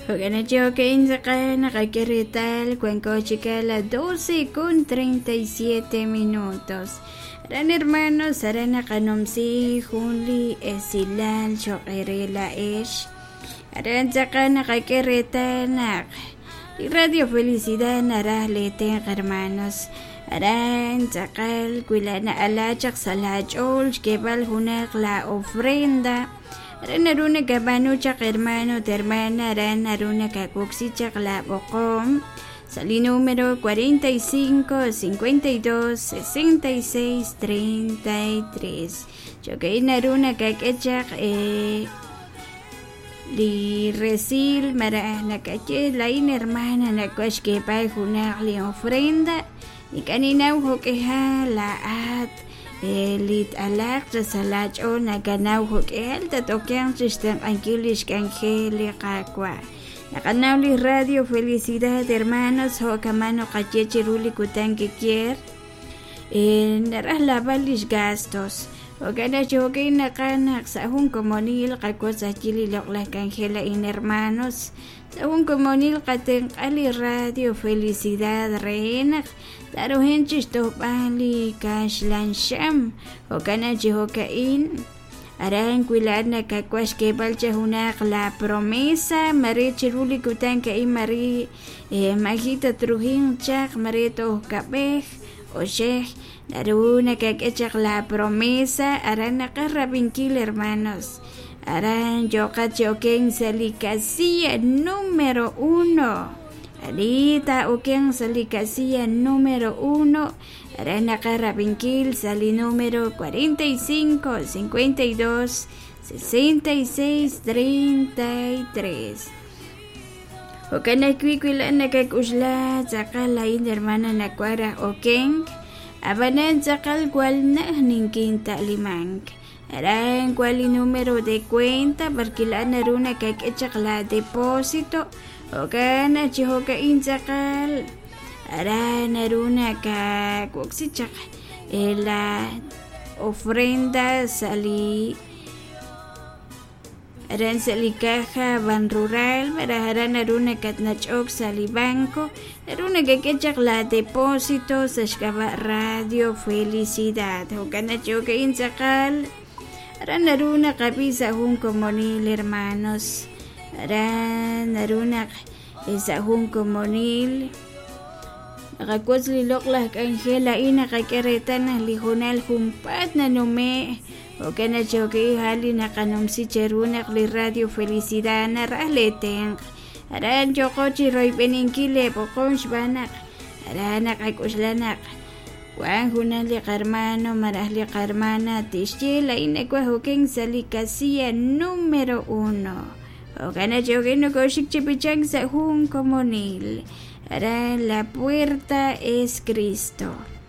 Ganacho que insacan raquerital cuenco chica las 12:37. Ran hermanos arana canomsi junli esilal choquerela esh. Aran sacan raquerital y Radio Felicidad naralete hermanos. Aran sacal cuilana alachak salach olch que val hunak la ofrenda. Aran aruna kabanuchak hermano de hermana aran aruna kakuksichak la bocom. Salí número 45 52 66 33. Choquein aruna kakechak li resil mara nakache lain hermana nakuash que pa hunak li ofrenda. Y kanina ujokeha la at lit alak salach o naganaw hokel tatokyang sistem angelish kangeli kakwa. Nakanawli Radio Felicidad hermanos hokamano kachechiruli kutan que quier naras lavalish gastos. O gana choque nakanak sa un comunil kakwa sa chili lokla kangela in hermanos. Sa un comunil kateng ali Radio Felicidad reinak. Taro henchis to bali kashlan sham o kana jihokain aran kuilad na kakwash que balcha hunak la promesa mare chiruli kutan ka mari majita trujin chak mare to kabeh o sheh daruna kakechak la promesa aran nakarrabinkil hermanos aran yokachoken salikasía número 1. Alita uken sali casilla número 1, Arana Carrabinkil sali número 45 52 66 33. Okana kwikuila nakakusla zakala in hermana nakwara okeng abanan zakal cual na ninquinta limang. Aran cual número de cuenta porque la naruna kakechak la depósito. Okana chihoka inzakal aran aruna ka kuksichak la ofrenda sali aran sali caja ban rural aran aruna katnachok sali banco aruna kakechak la depósito sashkaba Radio Felicidad. Okana chihoka inzakal aran aruna kapisa hun comunil hermanos. Aran narunak isa hun comunil nakakuas liloklah kangela ina kakeretan lihunal humpat na nume o kana choki hali nakanomsi cherunak li Radio Felicidad naraleten aran chokochi roy peninkile pokonsh banak aran nakakuslanak Juan hunali hermano marahli hermana tishila ina kwa hukeng salikasía número 1. O gana choque no koshik chipichang sa hun comunil. Ahora la puerta es Cristo.